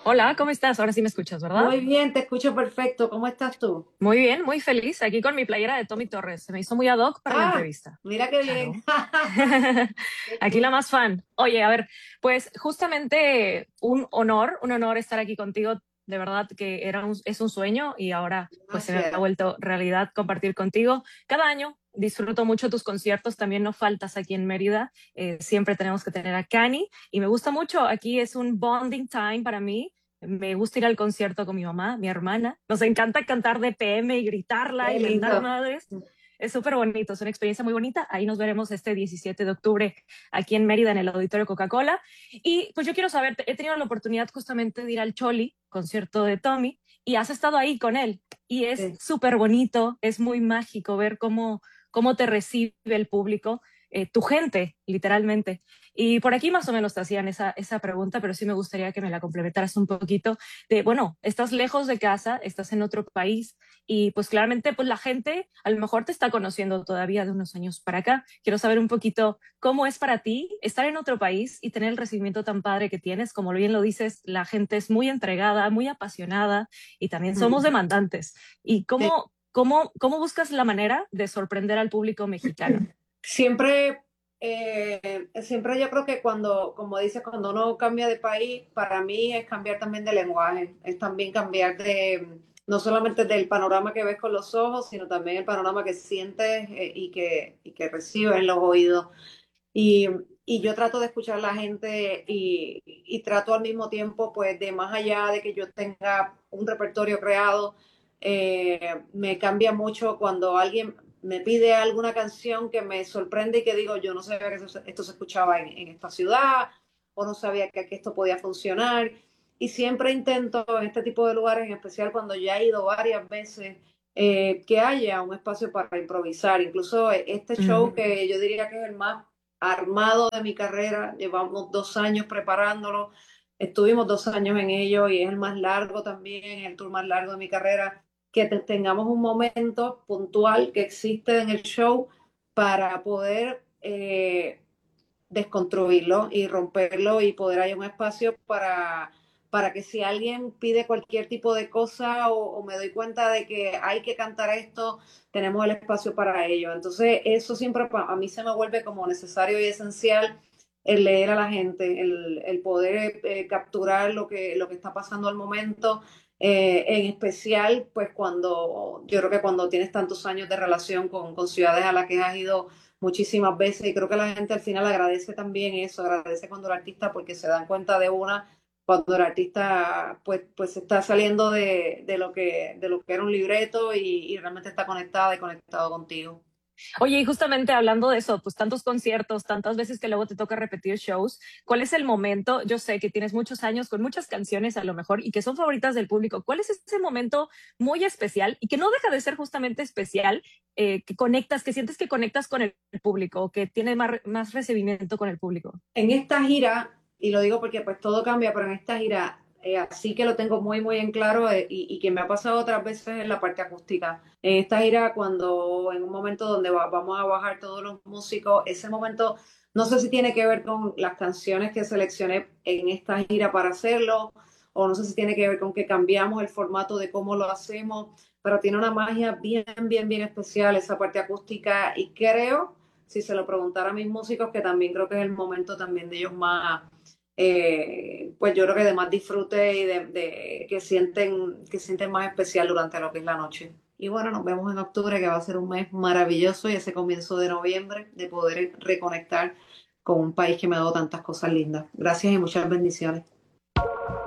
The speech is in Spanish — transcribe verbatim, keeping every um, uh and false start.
Hola, ¿cómo estás? Ahora sí me escuchas, ¿verdad? Muy bien, te escucho perfecto. ¿Cómo estás tú? Muy bien, muy feliz. Aquí con mi playera de Tommy Torres. Se me hizo muy ad hoc para la Ah, entrevista. mira qué bien. Claro. Qué Aquí la cool. más fan. Oye, a ver, pues justamente un honor, un honor estar aquí contigo. De verdad que era un, es un sueño y ahora pues se me ha Gracias. vuelto realidad compartir contigo. Cada año disfruto mucho tus conciertos, también no faltas aquí en Mérida. Eh, siempre tenemos que tener a Cani y me gusta mucho. Aquí es un bonding time para mí. Me gusta ir al concierto con mi mamá, mi hermana. Nos encanta cantar D P M y gritarla Qué y mentar lindo. madres. Es súper bonito, es una experiencia muy bonita. Ahí nos veremos este diecisiete de octubre aquí en Mérida, en el Auditorio Coca-Cola. Y pues yo quiero saber, he tenido la oportunidad justamente de ir al Choli, concierto de Tommy, y has estado ahí con él. Y es Sí. súper bonito, es muy mágico ver cómo, cómo te recibe el público, eh, tu gente, literalmente. Y por aquí más o menos te hacían esa, esa pregunta, pero sí me gustaría que me la complementaras un poquito de, bueno, estás lejos de casa, estás en otro país y pues claramente pues la gente a lo mejor te está conociendo todavía de unos años para acá. Quiero saber un poquito cómo es para ti estar en otro país y tener el recibimiento tan padre que tienes. Como bien lo dices, la gente es muy entregada, muy apasionada y también somos Ujú. demandantes. ¿Y Sí. cómo, cómo, cómo buscas la manera de sorprender al público mexicano? Siempre, eh, siempre yo creo que cuando, como dices, cuando uno cambia de país, para mí es cambiar también de lenguaje, es también cambiar de, no solamente del panorama que ves con los ojos, sino también el panorama que sientes eh, y que, y que recibes en los oídos. Y, y yo trato de escuchar a la gente y, y trato al mismo tiempo, pues, de más allá de que yo tenga un repertorio creado, eh, me cambia mucho cuando alguien me pide alguna canción que me sorprende y que digo, yo no sabía que esto, esto se escuchaba en, en esta ciudad o no sabía que, que esto podía funcionar. Y siempre intento en este tipo de lugares, en especial cuando ya he ido varias veces, eh, que haya un espacio para improvisar. Incluso este show Mm. que yo diría que es el más armado de mi carrera, llevamos dos años preparándolo, estuvimos dos años en ello y es el más largo también, el tour más largo de mi carrera, que te, tengamos un momento puntual que existe en el show para poder eh, desconstruirlo y romperlo y poder haya un espacio para, para que si alguien pide cualquier tipo de cosa o, o me doy cuenta de que hay que cantar esto, tenemos el espacio para ello. Entonces, eso siempre a mí se me vuelve como necesario y esencial el leer a la gente, el, el poder eh, capturar lo que, lo que está pasando al momento. Eh, en especial, pues cuando, yo creo que cuando tienes tantos años de relación con, con ciudades a las que has ido muchísimas veces y creo que la gente al final agradece también eso, agradece cuando el artista porque se dan cuenta de una, cuando el artista pues, pues está saliendo de, de lo que, de lo que era un libreto y, y realmente está conectada y conectado contigo. Oye, y justamente hablando de eso, pues tantos conciertos, tantas veces que luego te toca repetir shows, ¿cuál es el momento? Yo sé que tienes muchos años con muchas canciones a lo mejor y que son favoritas del público. ¿Cuál es ese momento muy especial y que no deja de ser justamente especial, eh, que conectas, que sientes que conectas con el público, que tiene más, más recibimiento con el público? En esta gira, y lo digo porque pues todo cambia, pero en esta gira eh, así que lo tengo muy muy en claro eh, y, y, que me ha pasado otras veces en la parte acústica. En esta gira cuando en un momento donde va, vamos a bajar todos los músicos, ese momento no sé si tiene que ver con las canciones que seleccioné en esta gira para hacerlo o no sé si tiene que ver con que cambiamos el formato de cómo lo hacemos, pero tiene una magia bien bien bien especial esa parte acústica y creo si se lo preguntara a mis músicos, que también creo que es el momento también de ellos más, eh, pues yo creo que de más disfrute y de, de, que sienten que sienten más especial durante lo que es la noche. Y bueno, nos vemos en octubre, que va a ser un mes maravilloso y ese comienzo de noviembre de poder reconectar con un país que me ha dado tantas cosas lindas. Gracias y muchas bendiciones.